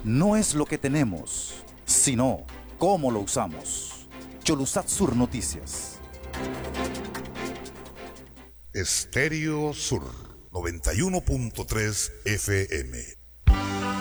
no es lo que tenemos, sino cómo lo usamos. Cholussat Sur Noticias. Estéreo Sur 91.3 FM.